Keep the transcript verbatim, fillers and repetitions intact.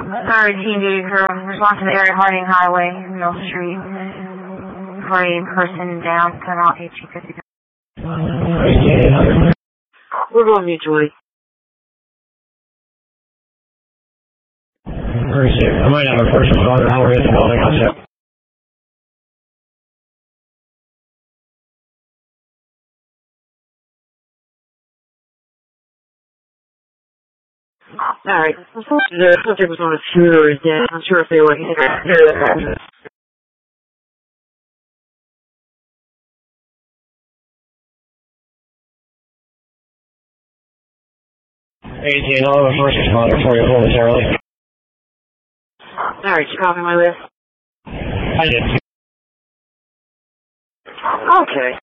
Sorry, team duty crew. Response to the area Harding Highway, Mill Street. For a person down, ten off H G fifty. We're going mutually. I might have a first responder. How are you? Concept. Alright, the subject was on a scooter is dead. I'm not sure if they were here. eighteen, I'll have a first responder for you momentarily. Alright, you copy my list? I did. Okay.